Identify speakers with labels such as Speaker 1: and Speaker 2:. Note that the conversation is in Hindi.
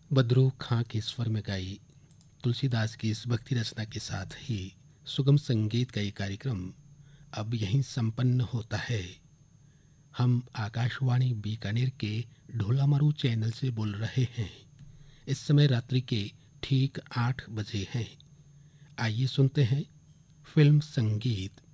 Speaker 1: बदरू खां के स्वर में गाई तुलसीदास की इस भक्ति रचना के साथ ही सुगम संगीत का ये कार्यक्रम अब यहीं संपन्न होता है। हम आकाशवाणी बीकानेर के ढोलामारू चैनल से बोल रहे हैं। इस समय रात्रि के ठीक 8 बजे हैं। आइए सुनते हैं फिल्म संगीत।